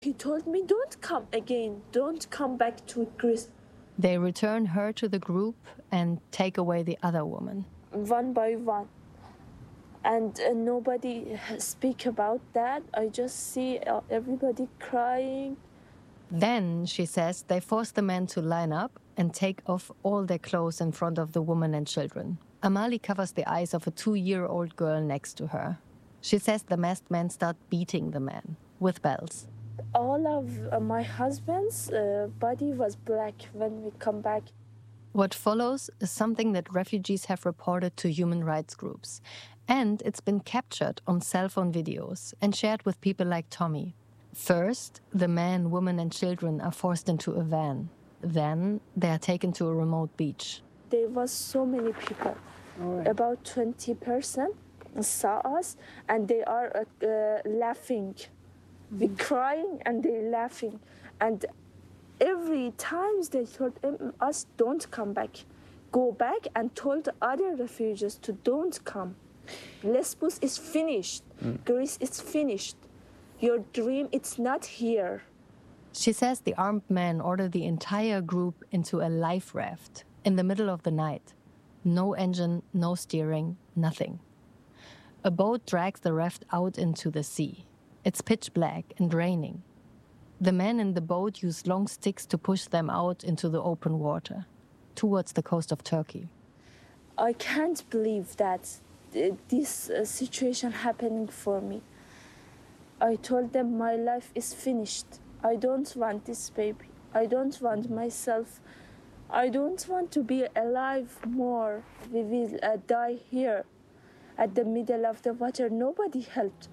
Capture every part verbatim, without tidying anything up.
He told me, don't come again, don't come back to Greece. They return her to the group and take away the other woman. One by one. And uh, nobody speak about that. I just see uh, everybody crying. Then, she says, they force the men to line up and take off all their clothes in front of the woman and children. Amali covers the eyes of a two-year-old girl next to her. She says the masked men start beating the men with bells. All of uh, my husband's uh, body was black when we come back. What follows is something that refugees have reported to human rights groups. And it's been captured on cell phone videos and shared with people like Tommy. First, the men, women and children are forced into a van. Then, they are taken to a remote beach. There was so many people. Right. About twenty percent saw us and they are uh, uh, laughing. Mm-hmm. We crying and they laughing. And every time they told us, don't come back. Go back, and told other refugees to don't come. Lesbos is finished. Mm. Greece is finished. Your dream, it's not here. She says the armed men order the entire group into a life raft in the middle of the night. No engine, no steering, nothing. A boat drags the raft out into the sea. It's pitch black and raining. The men in the boat use long sticks to push them out into the open water, towards the coast of Turkey. I can't believe that this uh, situation happening for me. I told them my life is finished. I don't want this baby. I don't want myself. I don't want to be alive more. We will uh, die here at the middle of the water. Nobody helped.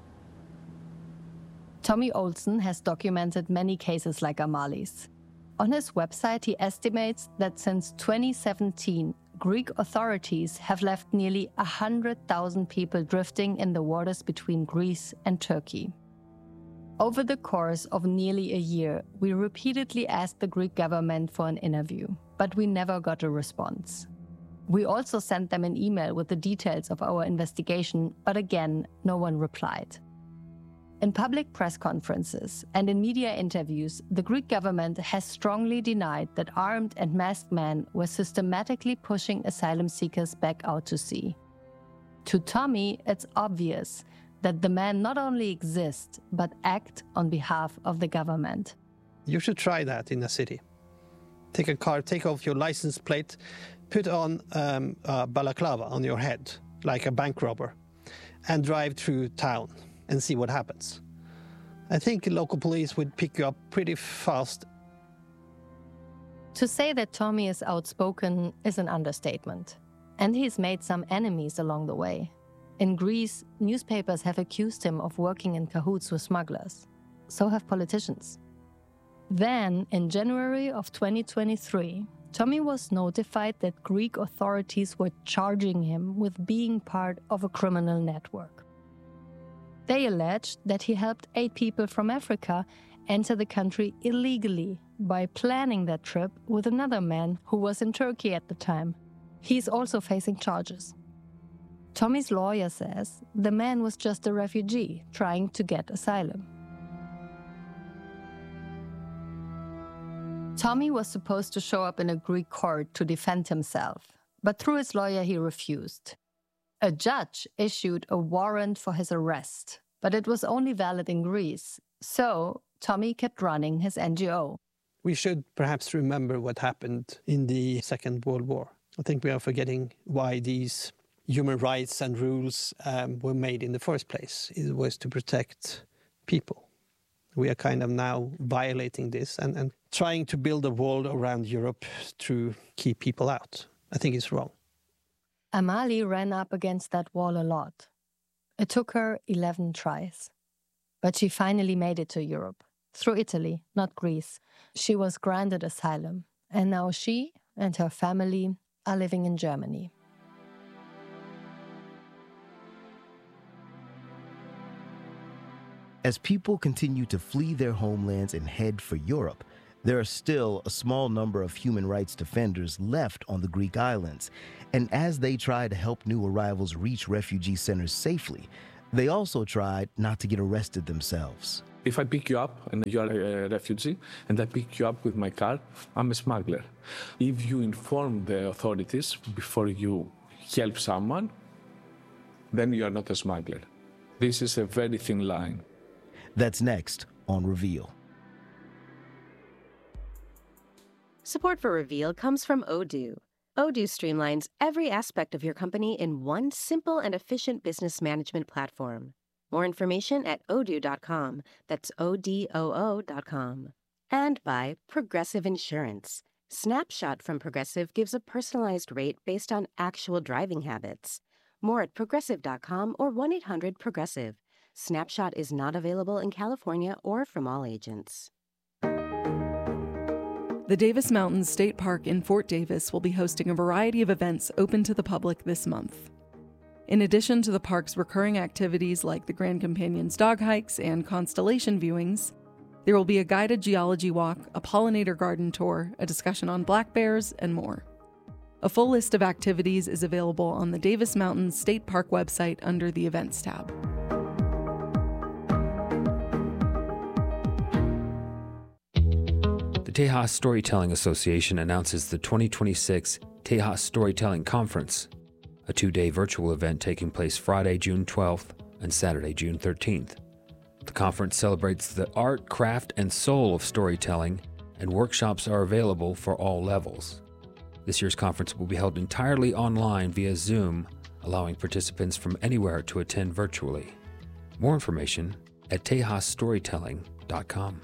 Tommy Olsen has documented many cases like Amali's. On his website, he estimates that since twenty seventeen, Greek authorities have left nearly one hundred thousand people drifting in the waters between Greece and Turkey. Over the course of nearly a year, we repeatedly asked the Greek government for an interview, but we never got a response. We also sent them an email with the details of our investigation, but again, no one replied. In public press conferences and in media interviews, the Greek government has strongly denied that armed and masked men were systematically pushing asylum seekers back out to sea. To Tommy, it's obvious that the men not only exist, but act on behalf of the government. You should try that in a city. Take a car, take off your license plate, put on um, a balaclava on your head, like a bank robber, and drive through town and see what happens. I think local police would pick you up pretty fast. To say that Tommy is outspoken is an understatement. And he's made some enemies along the way. In Greece, newspapers have accused him of working in cahoots with smugglers. So have politicians. Then, in January of twenty twenty-three, Tommy was notified that Greek authorities were charging him with being part of a criminal network. They alleged that he helped eight people from Africa enter the country illegally by planning that trip with another man who was in Turkey at the time. He's also facing charges. Tommy's lawyer says the man was just a refugee trying to get asylum. Tommy was supposed to show up in a Greek court to defend himself, but through his lawyer he refused. A judge issued a warrant for his arrest, but it was only valid in Greece, so Tommy kept running his N G O. We should perhaps remember what happened in the Second World War. I think we are forgetting why these human rights and rules um, were made in the first place. It was to protect people. We are kind of now violating this and, and trying to build a wall around Europe to keep people out. I think it's wrong. Amali ran up against that wall a lot. It took her eleven tries. But she finally made it to Europe, through Italy, not Greece. She was granted asylum, and now she and her family are living in Germany. As people continue to flee their homelands and head for Europe, there are still a small number of human rights defenders left on the Greek islands. And as they try to help new arrivals reach refugee centers safely, they also tried not to get arrested themselves. If I pick you up and you are a refugee and I pick you up with my car, I'm a smuggler. If you inform the authorities before you help someone, then you are not a smuggler. This is a very thin line. That's next on Reveal. Support for Reveal comes from Odoo. Odoo streamlines every aspect of your company in one simple and efficient business management platform. More information at odoo dot com. That's O D O O dot com. And by Progressive Insurance. Snapshot from Progressive gives a personalized rate based on actual driving habits. More at progressive dot com or one eight hundred progressive. Snapshot is not available in California or from all agents. The Davis Mountains State Park in Fort Davis will be hosting a variety of events open to the public this month. In addition to the park's recurring activities like the Grand Canyon's dog hikes and constellation viewings, there will be a guided geology walk, a pollinator garden tour, a discussion on black bears, and more. A full list of activities is available on the Davis Mountains State Park website under the Events tab. The Tejas Storytelling Association announces the twenty twenty-six Tejas Storytelling Conference, a two-day virtual event taking place Friday, June twelfth and Saturday, June thirteenth. The conference celebrates the art, craft, and soul of storytelling, and workshops are available for all levels. This year's conference will be held entirely online via Zoom, allowing participants from anywhere to attend virtually. More information at tejas storytelling dot com.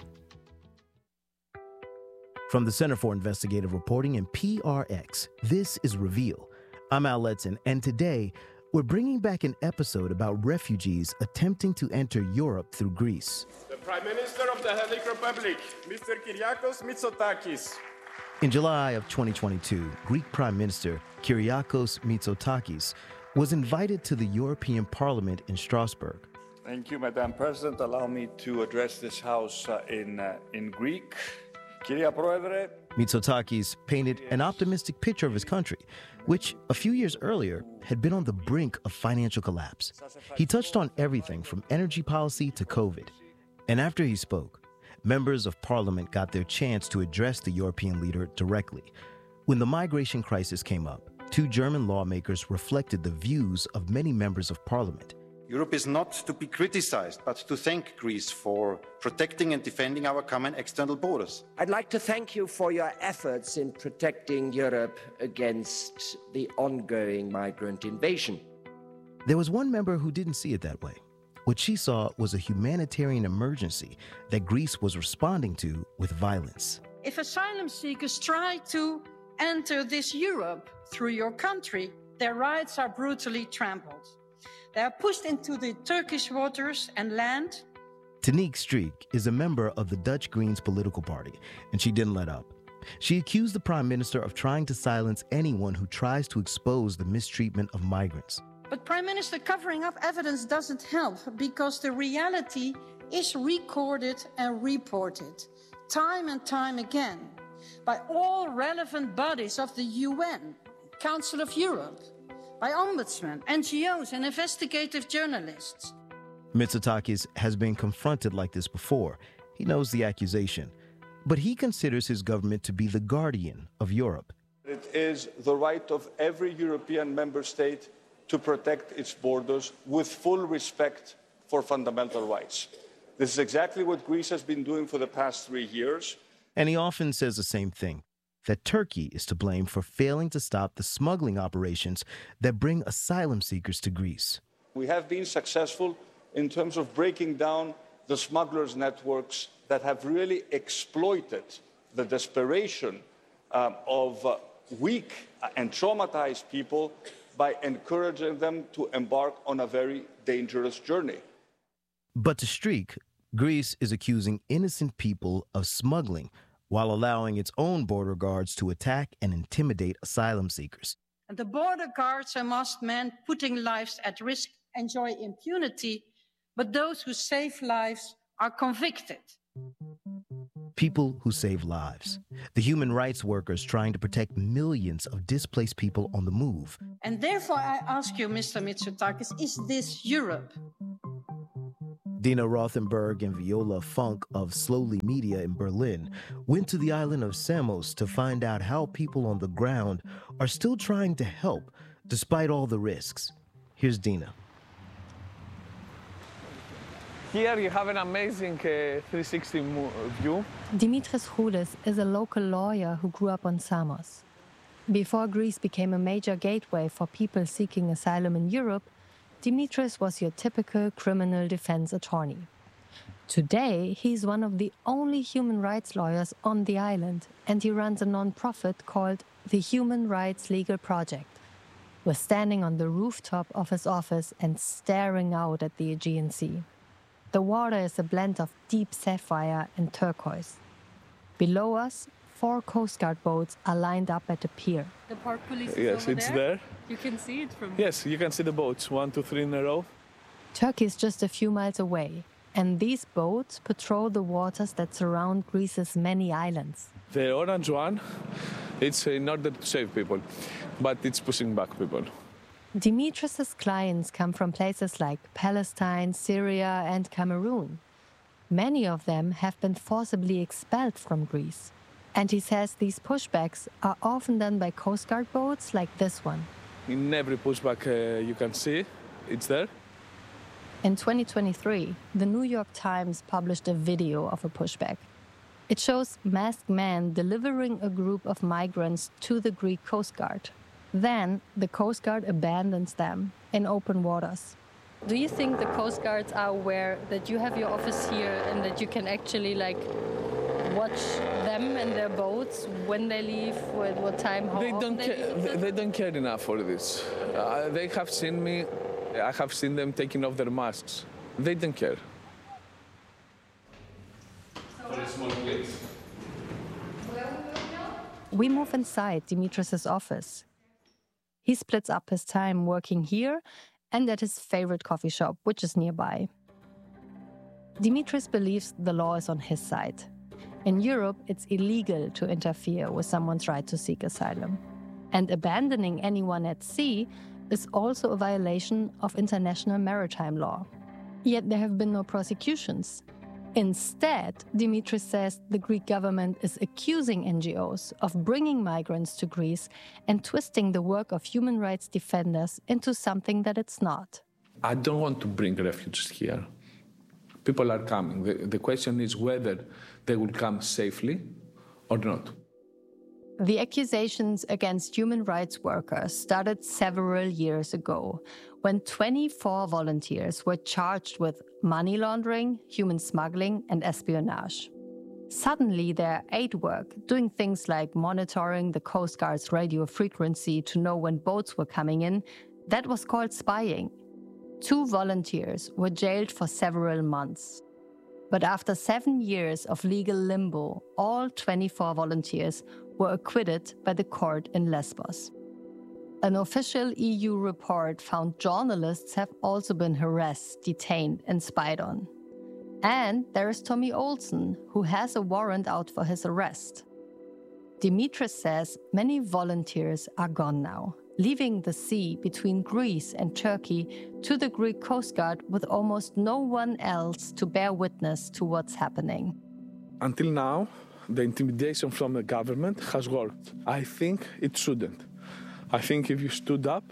From the Center for Investigative Reporting and P R X, this is Reveal. I'm Al Letson, and today we're bringing back an episode about refugees attempting to enter Europe through Greece. The Prime Minister of the Hellenic Republic, Mister Kyriakos Mitsotakis. In July of twenty twenty-two, Greek Prime Minister Kyriakos Mitsotakis was invited to the European Parliament in Strasbourg. Thank you, Madam President. Allow me to address this House uh, in, uh, in Greek. Kyria Proedre. Mitsotakis painted an optimistic picture of his country, which a few years earlier had been on the brink of financial collapse. He touched on everything from energy policy to COVID. And after he spoke, members of parliament got their chance to address the European leader directly. When the migration crisis came up, two German lawmakers reflected the views of many members of parliament. Europe is not to be criticized, but to thank Greece for protecting and defending our common external borders. I'd like to thank you for your efforts in protecting Europe against the ongoing migrant invasion. There was one member who didn't see it that way. What she saw was a humanitarian emergency that Greece was responding to with violence. If asylum seekers try to enter this Europe through your country, their rights are brutally trampled. They are pushed into the Turkish waters and land. Tanique Streek is a member of the Dutch Greens political party, and she didn't let up. She accused the Prime Minister of trying to silence anyone who tries to expose the mistreatment of migrants. But Prime Minister, covering up evidence doesn't help because the reality is recorded and reported time and time again by all relevant bodies of the U N, Council of Europe, by ombudsmen, N G Os, and investigative journalists. Mitsotakis has been confronted like this before. He knows the accusation, but he considers his government to be the guardian of Europe. It is the right of every European member state to protect its borders with full respect for fundamental rights. This is exactly what Greece has been doing for the past three years. And he often says the same thing, that Turkey is to blame for failing to stop the smuggling operations that bring asylum seekers to Greece. We have been successful in terms of breaking down the smugglers' networks that have really exploited the desperation um, of uh, weak and traumatized people by encouraging them to embark on a very dangerous journey. But to Streek, Greece is accusing innocent people of smuggling while allowing its own border guards to attack and intimidate asylum seekers. And the border guards are masked men putting lives at risk enjoy impunity, but those who save lives are convicted. People who save lives. The human rights workers trying to protect millions of displaced people on the move. And therefore I ask you, Mister Mitsotakis, is this Europe? Dina Rothenberg and Viola Funk of Slowly Media in Berlin went to the island of Samos to find out how people on the ground are still trying to help despite all the risks. Here's Dina. Here you have an amazing uh, three sixty view. Dimitris Choulis is a local lawyer who grew up on Samos. Before Greece became a major gateway for people seeking asylum in Europe, Dimitris was your typical criminal defense attorney. Today, he's one of the only human rights lawyers on the island, and he runs a non-profit called the Human Rights Legal Project. We're standing on the rooftop of his office and staring out at the Aegean Sea. The water is a blend of deep sapphire and turquoise. Below us, four Coast Guard boats are lined up at the pier. The park police is Yes, over it's there. there. You can see it from Yes, you can see the boats, one, two, three in a row. Turkey is just a few miles away, and these boats patrol the waters that surround Greece's many islands. The orange one, it's in order to save people, but it's pushing back people. Dimitris' clients come from places like Palestine, Syria, and Cameroon. Many of them have been forcibly expelled from Greece. And he says these pushbacks are often done by Coast Guard boats like this one. In every pushback uh, you can see, it's there. In twenty twenty-three, the New York Times published a video of a pushback. It shows masked men delivering a group of migrants to the Greek Coast Guard. Then the Coast Guard abandons them in open waters. Do you think the Coast Guards are aware that you have your office here and that you can actually like watch them and their boats when they leave, at what time, how They often don't they care. leave? They don't care enough for this. Uh, they have seen me. I have seen them taking off their masks. They don't care. Very small place. We move inside Dimitris' office. He splits up his time working here and at his favorite coffee shop, which is nearby. Dimitris believes the law is on his side. In Europe, it's illegal to interfere with someone's right to seek asylum. And abandoning anyone at sea is also a violation of international maritime law. Yet there have been no prosecutions. Instead, Dimitris says the Greek government is accusing N G Os of bringing migrants to Greece and twisting the work of human rights defenders into something that it's not. I don't want to bring refugees here. People are coming. The, the question is whether they will come safely or not. The accusations against human rights workers started several years ago when twenty-four volunteers were charged with money laundering, human smuggling, and espionage. Suddenly, they're at work, doing things like monitoring the Coast Guard's radio frequency to know when boats were coming in. That was called spying. Two volunteers were jailed for several months. But after seven years of legal limbo, all twenty-four volunteers were acquitted by the court in Lesbos. An official E U report found journalists have also been harassed, detained, and spied on. And there is Tommy Olsen, who has a warrant out for his arrest. Dimitris says many volunteers are gone now, leaving the sea between Greece and Turkey to the Greek Coast Guard with almost no one else to bear witness to what's happening. Until now, the intimidation from the government has worked. I think it shouldn't. I think if you stood up,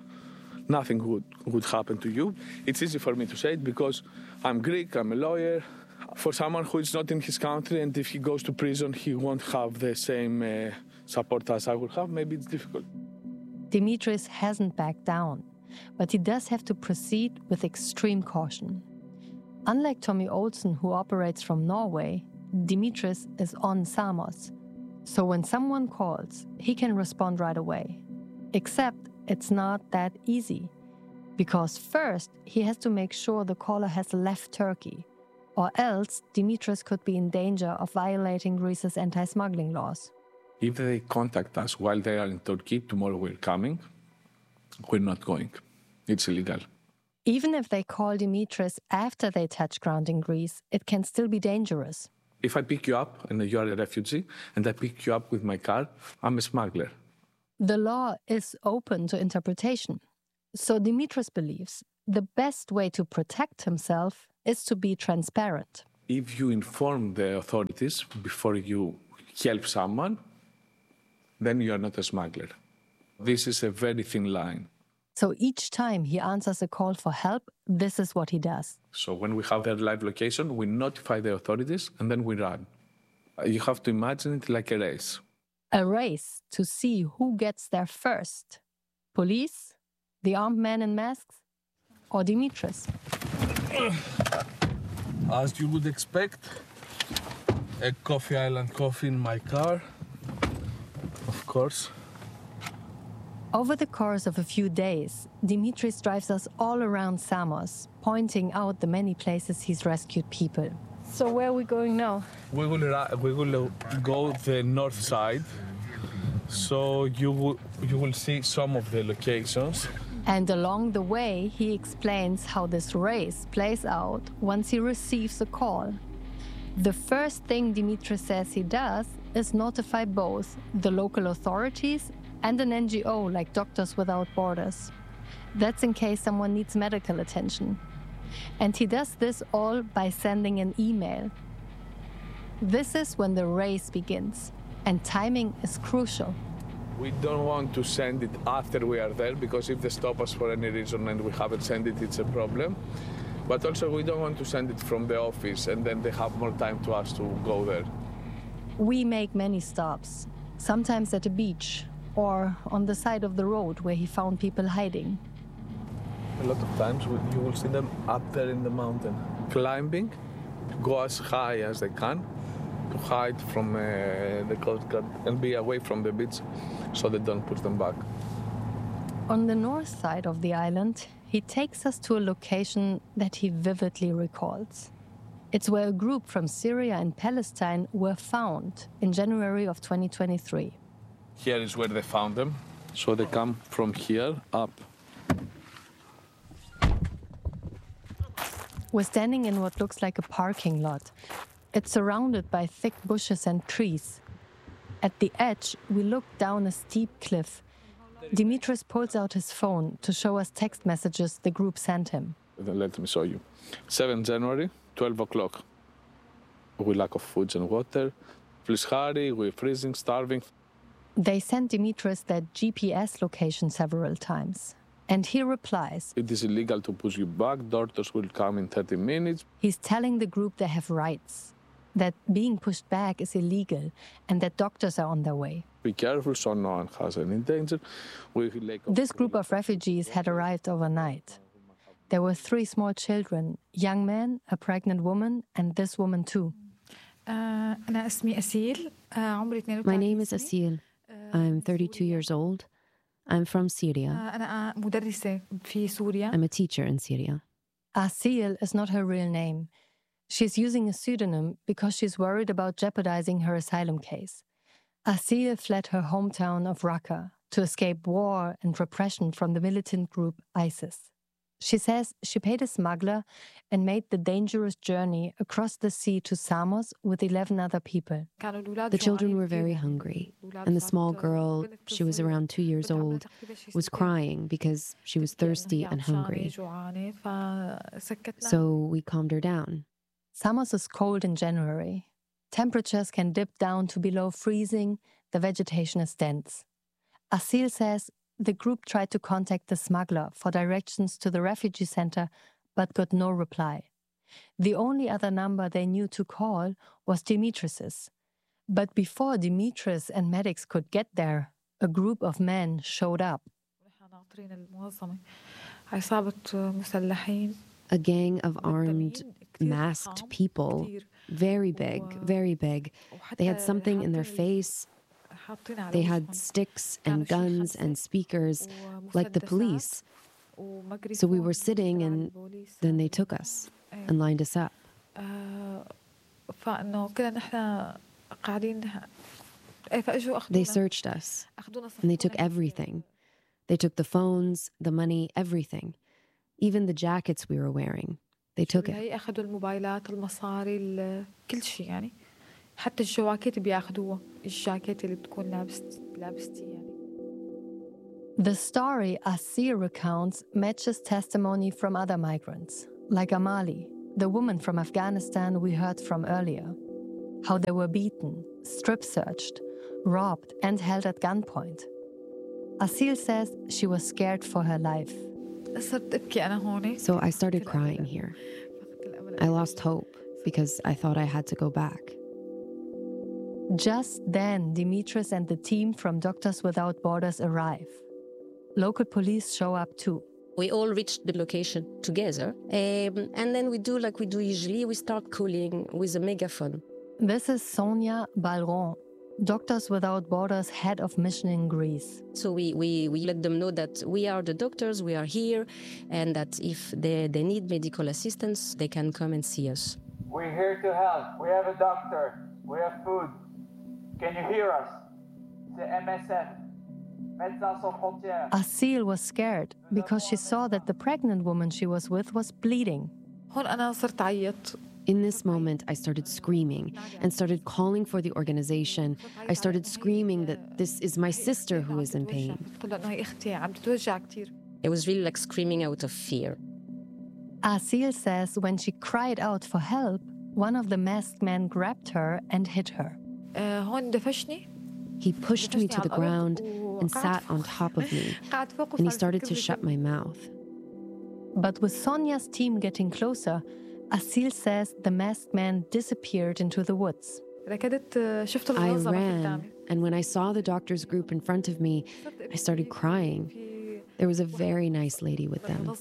nothing would, would happen to you. It's easy for me to say it because I'm Greek, I'm a lawyer. For someone who is not in his country and if he goes to prison, he won't have the same uh, support as I would have, maybe it's difficult. Dimitris hasn't backed down, but he does have to proceed with extreme caution. Unlike Tommy Olsen, who operates from Norway, Dimitris is on Samos. So when someone calls, he can respond right away. Except it's not that easy. Because first, he has to make sure the caller has left Turkey, or else Dimitris could be in danger of violating Greece's anti-smuggling laws. If they contact us while they are in Turkey, tomorrow we're coming, we're not going. It's illegal. Even if they call Dimitris after they touch ground in Greece, it can still be dangerous. If I pick you up and you are a refugee, and I pick you up with my car, I'm a smuggler. The law is open to interpretation. So Dimitris believes the best way to protect himself is to be transparent. If you inform the authorities before you help someone, then you are not a smuggler. This is a very thin line. So each time he answers a call for help, this is what he does. So when we have their live location, we notify the authorities and then we run. You have to imagine it like a race. A race to see who gets there first. Police, the armed men in masks, or Dimitris? As you would expect, a Coffee Island coffee in my car, of course. Over the course of a few days, Dimitris drives us all around Samos, pointing out the many places he's rescued people. So where are we going now? We will, we will go the north side, so you will, you will see some of the locations. And along the way, he explains how this race plays out once he receives a call. The first thing Dimitris says he does is notify both the local authorities and an N G O like Doctors Without Borders. That's in case someone needs medical attention. And he does this all by sending an email. This is when the race begins, and timing is crucial. We don't want to send it after we are there, because if they stop us for any reason and we haven't sent it, it's a problem. But also we don't want to send it from the office and then they have more time to us to go there. We make many stops, sometimes at a beach or on the side of the road where he found people hiding. A lot of times you will see them up there in the mountain. Climbing, go as high as they can to hide from uh, the Coast Guard and be away from the beach so they don't push them back. On the north side of the island, he takes us to a location that he vividly recalls. It's where a group from Syria and Palestine were found in January of twenty twenty-three. Here is where they found them. So they come from here up. We're standing in what looks like a parking lot. It's surrounded by thick bushes and trees. At the edge, we look down a steep cliff. Dimitris pulls out his phone to show us text messages the group sent him. Let me show you. seventh of January, twelve o'clock. We lack of food and water. Please hurry, we're freezing, starving. They sent Dimitris their G P S location several times. And he replies, it is illegal to push you back. Doctors will come in thirty minutes. He's telling the group they have rights, that being pushed back is illegal, and that doctors are on their way. Be careful so no one has any danger. We this group of refugees had arrived overnight. There were three small children, young men, a pregnant woman, and this woman too. My name is Asil. I'm thirty-two years old. I'm from Syria. I'm a teacher in Syria. Asil is not her real name. She's using a pseudonym because she's worried about jeopardizing her asylum case. Asil fled her hometown of Raqqa to escape war and repression from the militant group ISIS. She says she paid a smuggler and made the dangerous journey across the sea to Samos with eleven other people. The children were very hungry, and the small girl, she was around two years old, was crying because she was thirsty and hungry. So we calmed her down. Samos is cold in January. Temperatures can dip down to below freezing, the vegetation is dense. Asil says the group tried to contact the smuggler for directions to the refugee center, but got no reply. The only other number they knew to call was Dimitris's. But before Dimitris and medics could get there, a group of men showed up. A gang of armed, masked people, very big, very big. They had something in their face. They had sticks and guns and speakers, like the police. So we were sitting, and then they took us and lined us up. They searched us, and they took everything. They took the phones, the money, everything. Even the jackets we were wearing. They took it. The story Asil recounts matches testimony from other migrants, like Amali, the woman from Afghanistan we heard from earlier. How they were beaten, strip-searched, robbed and held at gunpoint. Asil says she was scared for her life. So I started crying here. I lost hope because I thought I had to go back. Just then, Dimitris and the team from Doctors Without Borders arrive. Local police show up too. We all reached the location together, um, and then we do like we do usually, we start calling with a megaphone. This is Sonia Balron, Doctors Without Borders head of mission in Greece. So we, we, we let them know that we are the doctors, we are here, and that if they, they need medical assistance, they can come and see us. We're here to help. We have a doctor. We have food. Can you hear us? The M S F. Médecins Sans Frontières. Asil was scared because she saw that the pregnant woman she was with was bleeding. In this moment, I started screaming and started calling for the organization. I started screaming that this is my sister who is in pain. It was really like screaming out of fear. Asil says when she cried out for help, one of the masked men grabbed her and hit her. He pushed me to the ground and sat on top of me, and he started to shut my mouth. But with Sonia's team getting closer, Asil says the masked man disappeared into the woods. I ran, and when I saw the doctor's group in front of me, I started crying. There was a very nice lady with them.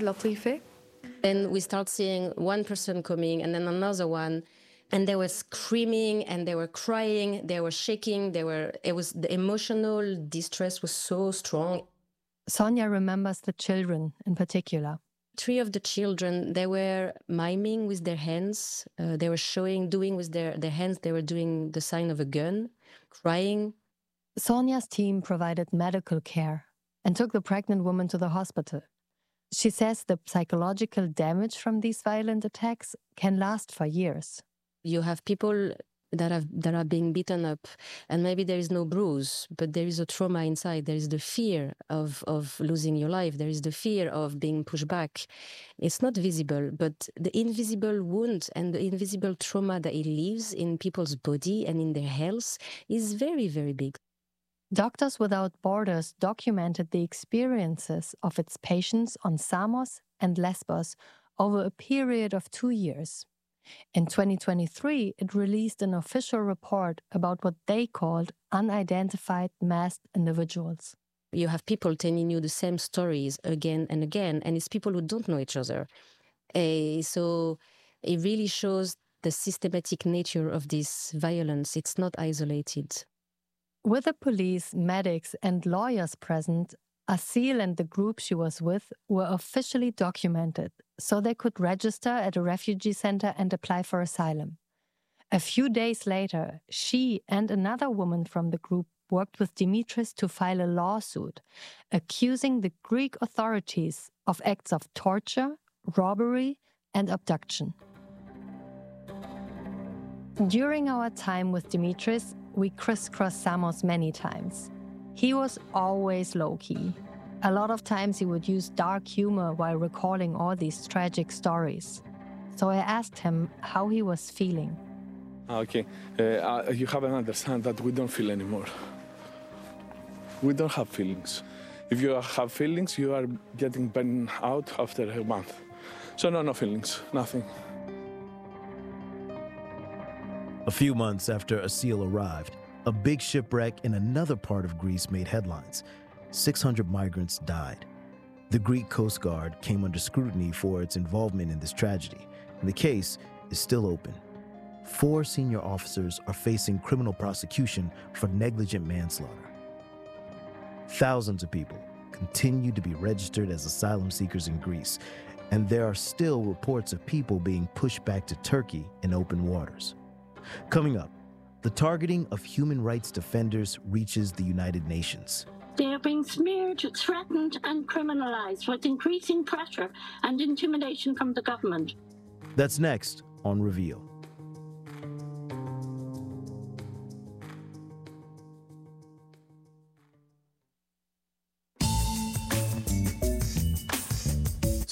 Then we start seeing one person coming and then another one, and they were screaming and they were crying, they were shaking, they were, it was, the emotional distress was so strong. Sonia remembers the children in particular. Three of the children, they were miming with their hands. Uh, they were showing, doing with their, their hands, they were doing the sign of a gun, crying. Sonia's team provided medical care and took the pregnant woman to the hospital. She says the psychological damage from these violent attacks can last for years. You have people that have that are being beaten up, and maybe there is no bruise, but there is a trauma inside. There is the fear of, of losing your life. There is the fear of being pushed back. It's not visible, but the invisible wound and the invisible trauma that it leaves in people's body and in their health is very, very big. Doctors Without Borders documented the experiences of its patients on Samos and Lesbos over a period of two years. In twenty twenty-three, it released an official report about what they called unidentified masked individuals. You have people telling you the same stories again and again, and it's people who don't know each other. Uh, so it really shows the systematic nature of this violence. It's not isolated. With the police, medics, and lawyers present, Asil and the group she was with were officially documented, so they could register at a refugee center and apply for asylum. A few days later, she and another woman from the group worked with Dimitris to file a lawsuit, accusing the Greek authorities of acts of torture, robbery, and abduction. During our time with Dimitris, we crisscrossed Samos many times. He was always low-key. A lot of times he would use dark humor while recalling all these tragic stories. So I asked him how he was feeling. Okay, uh, you have to understand that we don't feel anymore. We don't have feelings. If you have feelings, you are getting burned out after a month. So no, no feelings, nothing. A few months after Asil arrived, a big shipwreck in another part of Greece made headlines. six hundred migrants died. The Greek Coast Guard came under scrutiny for its involvement in this tragedy, and the case is still open. Four senior officers are facing criminal prosecution for negligent manslaughter. Thousands of people continue to be registered as asylum seekers in Greece, and there are still reports of people being pushed back to Turkey in open waters. Coming up, the targeting of human rights defenders reaches the United Nations. They are being smeared, threatened, and criminalized with increasing pressure and intimidation from the government. That's next on Reveal.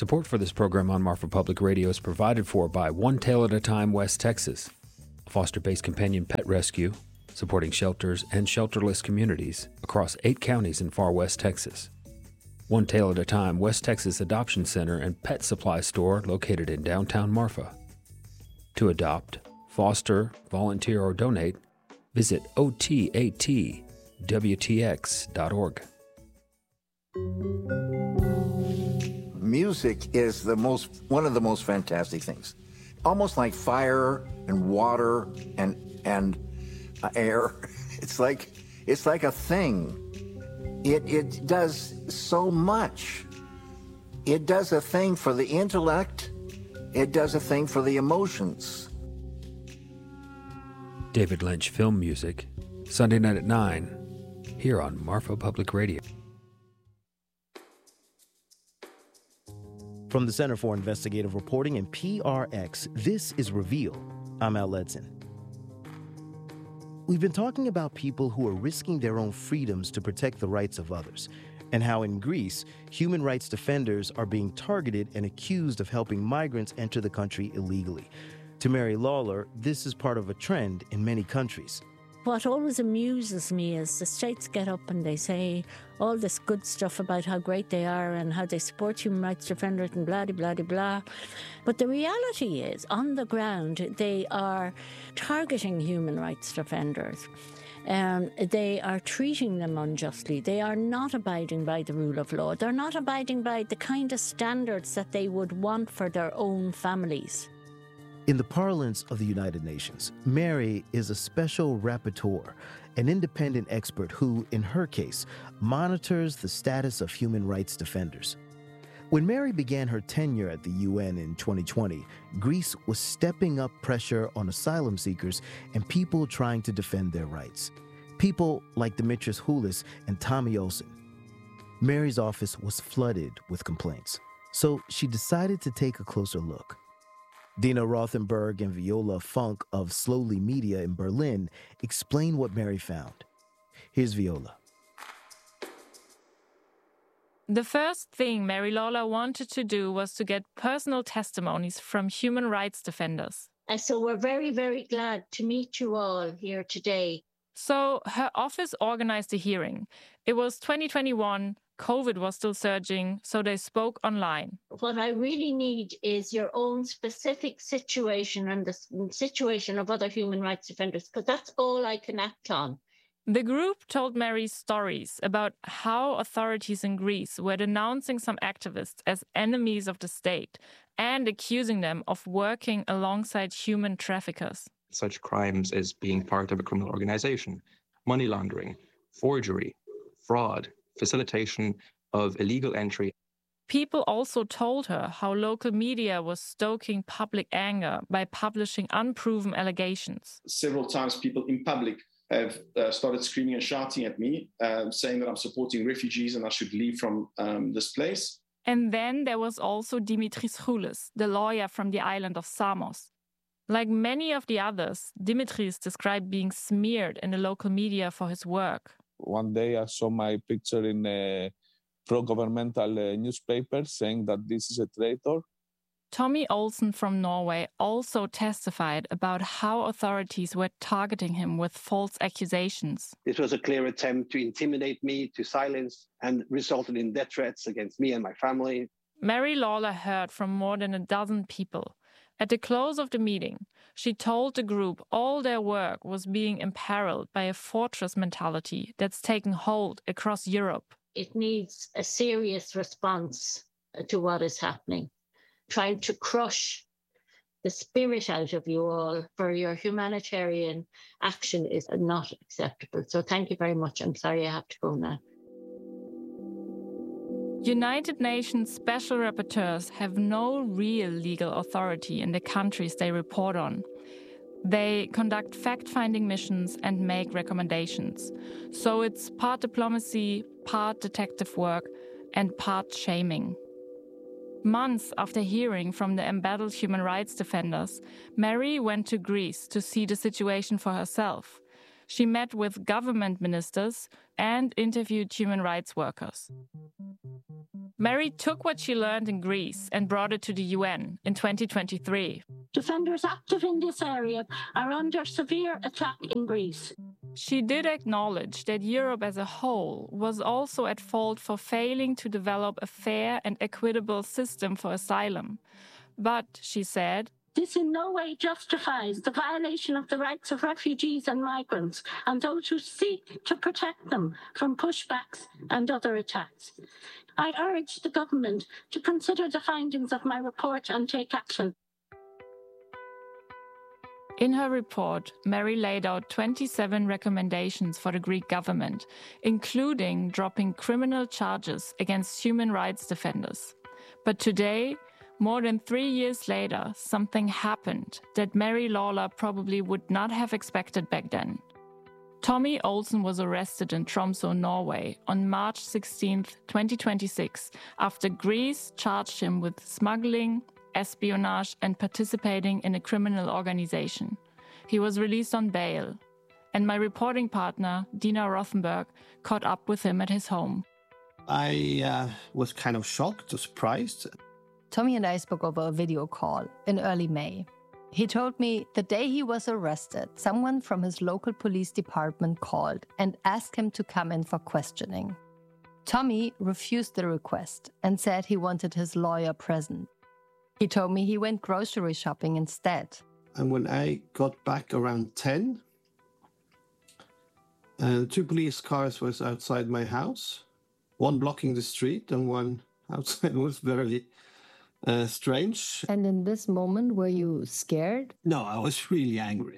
Support for this program on Marfa Public Radio is provided for by One Tail at a Time West Texas, a foster-based companion pet rescue supporting shelters and shelterless communities across eight counties in far west Texas. One Tail at a Time West Texas Adoption Center and Pet Supply Store located in downtown Marfa. To adopt, foster, volunteer, or donate, visit O T A T W T X dot org. Music is the most one of the most fantastic things. Almost like fire and water and and uh, air. It's like it's like a thing. It it does so much. It does a thing for the intellect. It does a thing for the emotions. David Lynch Film Music, Sunday night at nine, here on Marfa Public Radio. From the Center for Investigative Reporting and P R X, this is Reveal. I'm Al Ledson. We've been talking about people who are risking their own freedoms to protect the rights of others, and how in Greece, human rights defenders are being targeted and accused of helping migrants enter the country illegally. To Mary Lawler, this is part of a trend in many countries. What always amuses me is the states get up and they say all this good stuff about how great they are and how they support human rights defenders and blah, blah, blah, blah. But the reality is, on the ground, they are targeting human rights defenders. Um, they are treating them unjustly. They are not abiding by the rule of law. They're not abiding by the kind of standards that they would want for their own families. In the parlance of the United Nations, Mary is a special rapporteur, an independent expert who, in her case, monitors the status of human rights defenders. When Mary began her tenure at the U N in twenty twenty, Greece was stepping up pressure on asylum seekers and people trying to defend their rights. People like Dimitris Houlis and Tommy Olsen. Mary's office was flooded with complaints, so she decided to take a closer look. Dina Rothenberg and Viola Funk of Slowly Media in Berlin explain what Mary found. Here's Viola. The first thing Mary Lawler wanted to do was to get personal testimonies from human rights defenders. And so we're very, very glad to meet you all here today. So her office organized a hearing. It was twenty twenty-one. COVID was still surging, so they spoke online. What I really need is your own specific situation and the situation of other human rights defenders, because that's all I can act on. The group told Mary stories about how authorities in Greece were denouncing some activists as enemies of the state and accusing them of working alongside human traffickers. Such crimes as being part of a criminal organization, money laundering, forgery, fraud, facilitation of illegal entry. People also told her how local media was stoking public anger by publishing unproven allegations. Several times people in public have uh, started screaming and shouting at me, uh, saying that I'm supporting refugees and I should leave from um, this place. And then there was also Dimitris Houlis, the lawyer from the island of Samos. Like many of the others, Dimitris described being smeared in the local media for his work. One day I saw my picture in a pro-governmental uh, newspaper saying that this is a traitor. Tommy Olsen from Norway also testified about how authorities were targeting him with false accusations. This was a clear attempt to intimidate me, to silence, and resulted in death threats against me and my family. Mary Lawler heard from more than a dozen people. At the close of the meeting, she told the group all their work was being imperiled by a fortress mentality that's taken hold across Europe. It needs a serious response to what is happening. Trying to crush the spirit out of you all for your humanitarian action is not acceptable. So thank you very much. I'm sorry I have to go now. United Nations special rapporteurs have no real legal authority in the countries they report on. They conduct fact-finding missions and make recommendations. So it's part diplomacy, part detective work, and part shaming. Months after hearing from the embattled human rights defenders, Mary went to Greece to see the situation for herself. She met with government ministers and interviewed human rights workers. Mary took what she learned in Greece and brought it to the U N in twenty twenty-three. Defenders active in this area are under severe attack in Greece. She did acknowledge that Europe as a whole was also at fault for failing to develop a fair and equitable system for asylum. But, she said, this in no way justifies the violation of the rights of refugees and migrants and those who seek to protect them from pushbacks and other attacks. I urge the government to consider the findings of my report and take action. In her report, Mary laid out twenty-seven recommendations for the Greek government, including dropping criminal charges against human rights defenders. But today, more than three years later, something happened that Mary Lawler probably would not have expected back then. Tommy Olsen was arrested in Tromsø, Norway, on March sixteenth, twenty twenty-six, after Greece charged him with smuggling, espionage, and participating in a criminal organization. He was released on bail, and my reporting partner, Dina Rothenberg, caught up with him at his home. I uh, was kind of shocked, surprised. Tommy and I spoke over a video call in early May. He told me the day he was arrested, someone from his local police department called and asked him to come in for questioning. Tommy refused the request and said he wanted his lawyer present. He told me he went grocery shopping instead. And when I got back around ten, uh, two police cars was outside my house, one blocking the street and one outside. It was very uh, strange. And in this moment, were you scared? No, I was really angry.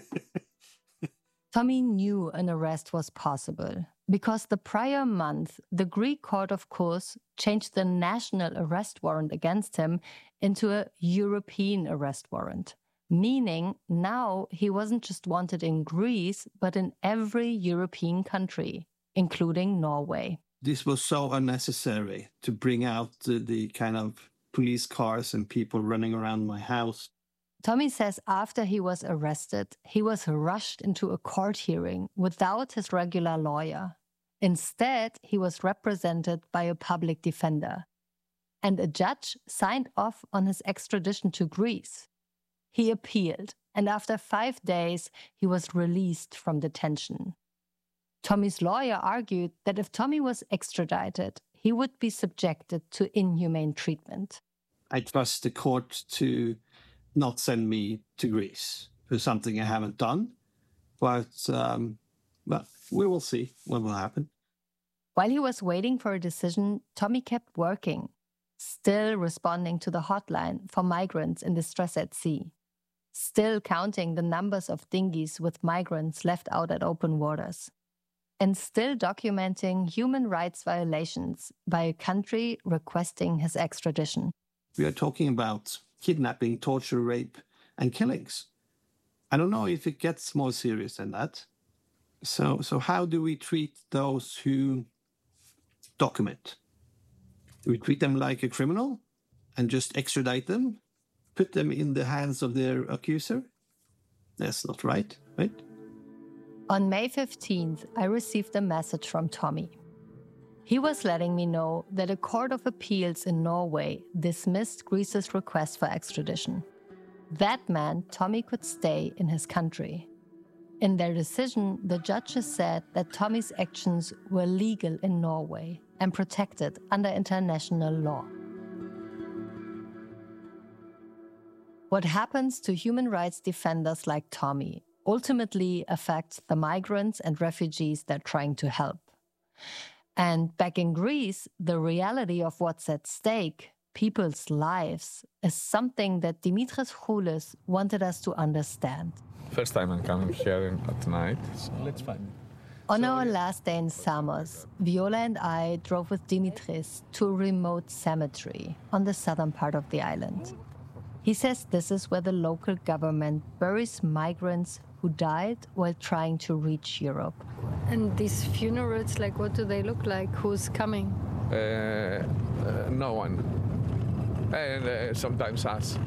Tommy knew an arrest was possible because the prior month, the Greek court of Kos changed the national arrest warrant against him into a European arrest warrant, meaning now he wasn't just wanted in Greece, but in every European country, including Norway. This was so unnecessary to bring out the, the kind of police cars and people running around my house. Tommy says after he was arrested, he was rushed into a court hearing without his regular lawyer. Instead, he was represented by a public defender. And a judge signed off on his extradition to Greece. He appealed, and after five days, he was released from detention. Tommy's lawyer argued that if Tommy was extradited, he would be subjected to inhumane treatment. I trust the court to not send me to Greece for something I haven't done. But, um, well, we will see what will happen. While he was waiting for a decision, Tommy kept working, still responding to the hotline for migrants in distress at sea, still counting the numbers of dinghies with migrants left out at open waters, and still documenting human rights violations by a country requesting his extradition. We are talking about kidnapping, torture, rape, and killings. I don't know if it gets more serious than that. So, so how do we treat those who document? Do we treat them like a criminal and just extradite them? Put them in the hands of their accuser? That's not right, right? On May fifteenth, I received a message from Tommy. He was letting me know that a court of appeals in Norway dismissed Greece's request for extradition. That meant Tommy could stay in his country. In their decision, the judges said that Tommy's actions were legal in Norway and protected under international law. What happens to human rights defenders like Tommy ultimately affects the migrants and refugees they're trying to help. And back in Greece, the reality of what's at stake, people's lives, is something that Dimitris Choulis wanted us to understand. First time I'm coming here at night, so let's find it. On our last day in Samos, Viola and I drove with Dimitris to a remote cemetery on the southern part of the island. He says this is where the local government buries migrants who died while trying to reach Europe. And these funerals, like, what do they look like? Who's coming? Uh, uh, no one. And uh, sometimes us.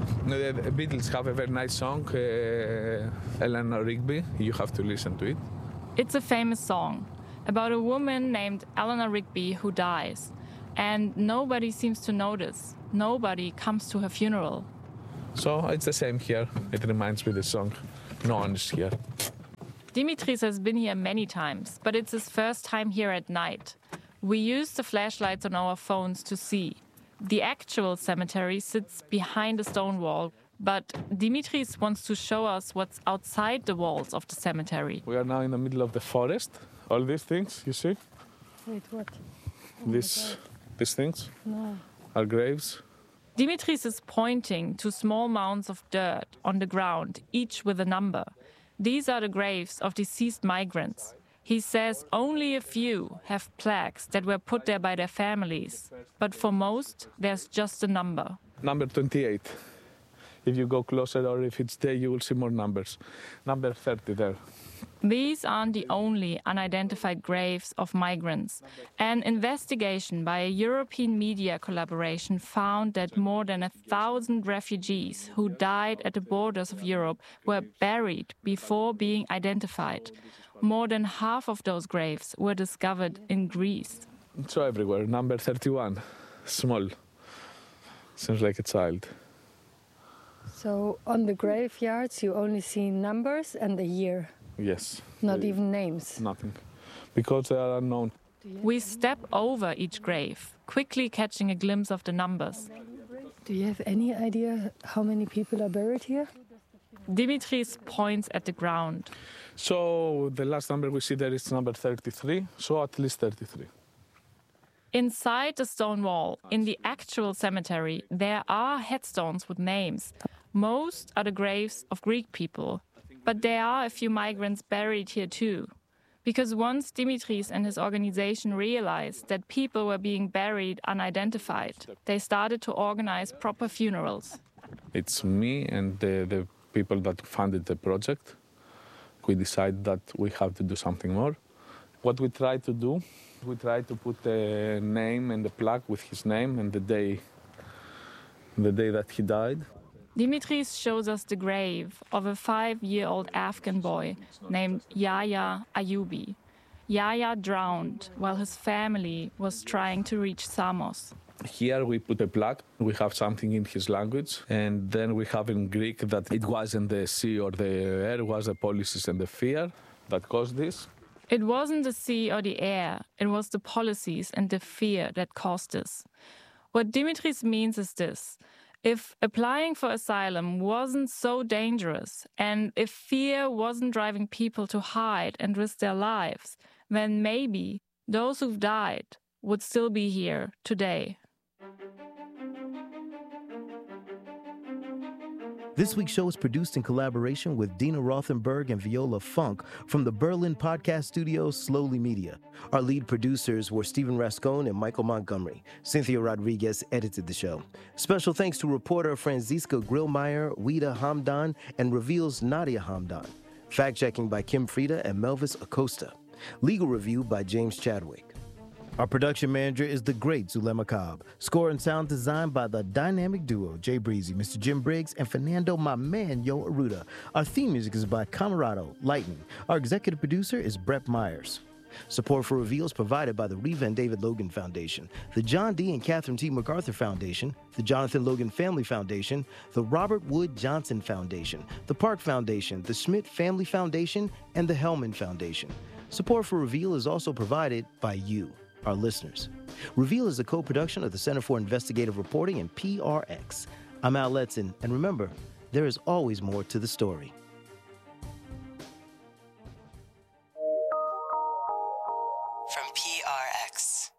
The Beatles have a very nice song, uh, Eleanor Rigby. You have to listen to it. It's a famous song about a woman named Eleanor Rigby who dies, and nobody seems to notice. Nobody comes to her funeral. So it's the same here. It reminds me of the song. No one is here. Dimitris has been here many times, but it's his first time here at night. We use the flashlights on our phones to see. The actual cemetery sits behind a stone wall, but Dimitris wants to show us what's outside the walls of the cemetery. We are now in the middle of the forest. All these things, you see? Wait, what? Oh These, these things No. are graves. Dimitris is pointing to small mounds of dirt on the ground, each with a number. These are the graves of deceased migrants. He says only a few have plaques that were put there by their families, but for most, there's just a number. Number twenty-eight. If you go closer or if it's there, you will see more numbers. Number thirty there. These aren't the only unidentified graves of migrants. An investigation by a European media collaboration found that more than a thousand refugees who died at the borders of Europe were buried before being identified. More than half of those graves were discovered in Greece. So everywhere. Number thirty-one. Small. Seems like a child. So on the graveyards, you only see numbers and the year. Yes. Not even names. Nothing. Because they are unknown. We step over each grave, quickly catching a glimpse of the numbers. Do you have any idea how many people are buried here? Dimitris points at the ground. So the last number we see there is number thirty-three, so at least thirty-three. Inside the stone wall, in the actual cemetery, there are headstones with names. Most are the graves of Greek people, but there are a few migrants buried here too. Because once Dimitris and his organization realized that people were being buried unidentified, they started to organize proper funerals. It's me and the, the people that funded the project. We decided that we have to do something more. What we try to do, we try to put the name and the plaque with his name and the day, the day that he died. Dimitris shows us the grave of a five-year-old Afghan boy named Yahya Ayubi. Yahya drowned while his family was trying to reach Samos. Here we put a plaque, we have something in his language, and then we have in Greek that it wasn't the sea or the air, it was the policies and the fear that caused this. It wasn't the sea or the air, it was the policies and the fear that caused this. What Dimitris means is this: if applying for asylum wasn't so dangerous, and if fear wasn't driving people to hide and risk their lives, then maybe those who've died would still be here today. This week's show is produced in collaboration with Dina Rothenberg and Viola Funk from the Berlin podcast studio Slowly Media. Our lead producers were Stephen Rascone and Michael Montgomery. Cynthia Rodriguez edited the show. Special thanks to reporter Franziska Grillmeyer, Wida Hamdan, and Reveal's Nadia Hamdan. Fact-checking by Kim Frieda and Melvis Acosta. Legal review by James Chadwick. Our production manager is the great Zulema Cobb. Score and sound design by the dynamic duo Jay Breezy, Mister Jim Briggs, and Fernando My Man Yo Aruda. Our theme music is by Camarado Lightning. Our executive producer is Brett Myers. Support for Reveal is provided by the Reva and David Logan Foundation, the John D. and Catherine T. MacArthur Foundation, the Jonathan Logan Family Foundation, the Robert Wood Johnson Foundation, the Park Foundation, the Schmidt Family Foundation, and the Hellman Foundation. Support for Reveal is also provided by you, our listeners. Reveal is a co-production of the Center for Investigative Reporting and P R X. I'm Al Letson, and remember, there is always more to the story. From P R X.